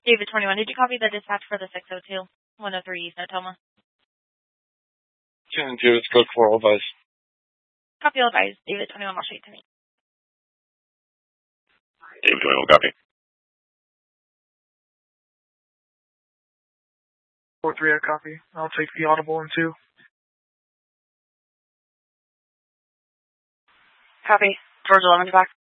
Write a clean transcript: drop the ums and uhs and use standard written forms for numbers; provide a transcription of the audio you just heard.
David 21, did you copy the dispatch for the 602, 103 East Natoma? 2 it's code 4, all advised. Copy all advised. David 21, Marshall to me. David 21, copy. 4-3, I copy. I'll take the audible in 2. Copy. George 11 back.